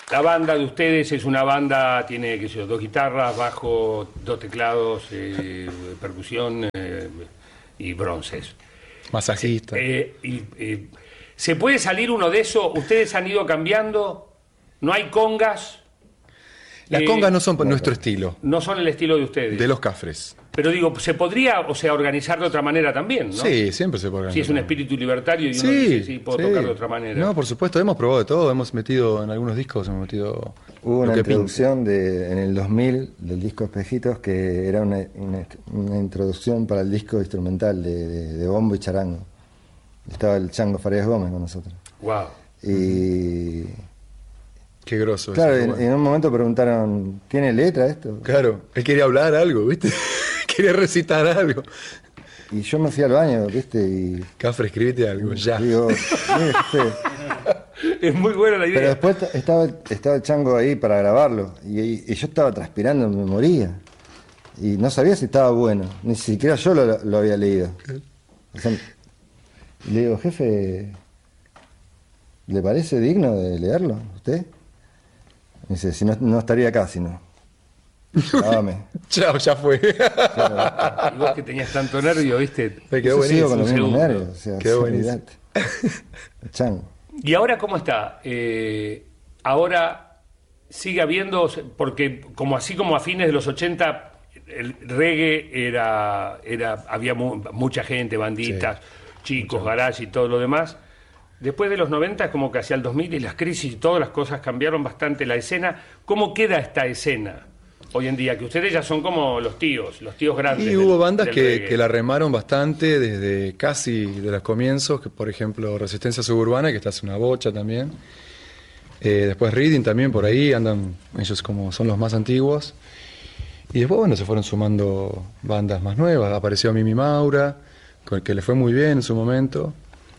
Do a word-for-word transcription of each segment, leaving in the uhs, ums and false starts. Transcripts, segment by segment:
La banda de ustedes es una banda, tiene, qué sé yo, dos guitarras, bajo, dos teclados, eh, percusión eh, y bronces. Masajista. Eh, y, eh, ¿Se puede salir uno de eso? ¿Ustedes han ido cambiando? ¿No hay congas? Las eh, congas no son nuestro estilo. No son el estilo de ustedes. De los Cafres. Pero digo, se podría, o sea, organizar de otra manera también, ¿no? Sí, siempre se puede organizar. Si es un espíritu libertario y uno sí, dice, sí, puedo sí. tocar de otra manera. No, por supuesto, hemos probado de todo, hemos metido en algunos discos, hemos metido... Hubo una lo que introducción de, en el dos mil del disco Espejitos que era una, una, una introducción para el disco instrumental de, de, de bombo y charango. Estaba el Chango Farías Gómez con nosotros. Wow. Y... Qué groso. Claro, eso, en, bueno. en un momento preguntaron, ¿tiene letra esto? Claro, él quería hablar algo, ¿viste? Quería recitar algo. Y yo me fui al baño, ¿viste? Y Cafre, escribite algo, ya. digo, mire, jefe. Es muy buena la idea. Pero después t- estaba, el- estaba el Chango ahí para grabarlo. Y, y- y yo estaba transpirando, me moría. Y no sabía si estaba bueno. Ni siquiera yo lo, lo había leído. O sea, y le digo, jefe, ¿le parece digno de leerlo a usted? Me dice, si no, no estaría acá, si no. Grabame. Chao, ya fue. Y vos que tenías tanto nervio, ¿viste? Me quedó Yo sigo buenísimo. con los mismos segundo. nervios. O sea, Quedó olvidate. El Chango. ¿Y ahora cómo está? Eh, ahora sigue habiendo, porque como así como a fines de los ochenta, el reggae era, era había mu- mucha gente, banditas, chicos, garage y todo lo demás. Después de los noventa, es como que hacia el dos mil y las crisis y todas las cosas cambiaron bastante la escena. ¿Cómo queda esta escena hoy en día? Que ustedes ya son como los tíos, los tíos grandes. Y del- hubo bandas del que, reggae. que la remaron bastante desde casi de los comienzos, que por ejemplo Resistencia Suburbana, que está hace una bocha también. Eh, después Reading también por ahí, andan ellos como son los más antiguos. Y después, bueno, se fueron sumando bandas más nuevas. Apareció Mimi Maura, con el que le fue muy bien en su momento.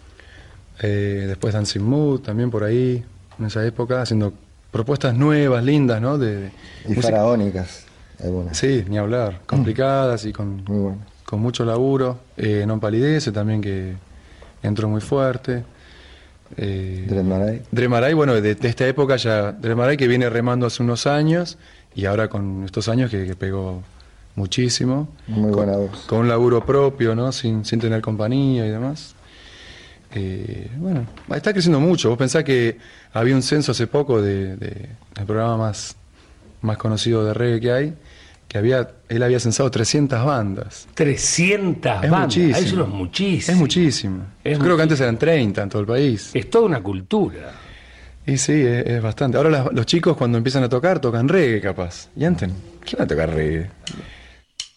Eh, después Dancing Mood, también por ahí, en esa época, haciendo propuestas nuevas, lindas, ¿no? De, de Y música- faraónicas, algunas. Sí, ni hablar. Complicadas y con, Muy bueno. con mucho laburo. Eh, Non Palidece también, que entró muy fuerte. Eh, Dread Marais. Dre Marais, bueno, de, de esta época ya, Dre Marais que viene remando hace unos años y ahora con estos años que, que pegó muchísimo. Muy buena con, voz. Con un laburo propio, ¿no? Sin, sin tener compañía y demás. Eh, bueno, está creciendo mucho. Vos pensás que había un censo hace poco de, de- del programa más, más conocido de reggae que hay, que había, él había censado trescientas bandas. trescientas Es bandas. muchísimo. Eso es muchísimo. Es muchísimo. Es Yo creo que antes muchísimo. eran treinta en todo el país. Es toda una cultura. Y sí, es, es bastante. Ahora las- los chicos cuando empiezan a tocar, tocan reggae capaz. Y antes, ¿quién va a tocar reggae?